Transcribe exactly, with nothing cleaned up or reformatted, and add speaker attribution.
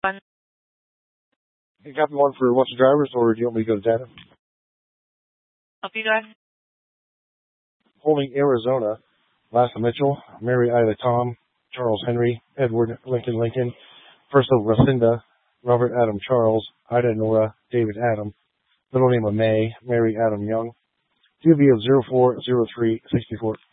Speaker 1: One.
Speaker 2: You copy one for what's the drivers, or do you want me to go to data?
Speaker 1: Hope you go ahead.
Speaker 2: Holding Arizona, Lassa Mitchell, Mary Ida Tom, Charles Henry, Edward Lincoln Lincoln, Percival Racinda, Robert Adam Charles, Ida Nora, David Adam, middle name of May, Mary Adam Young, D B of zero four zero three six four.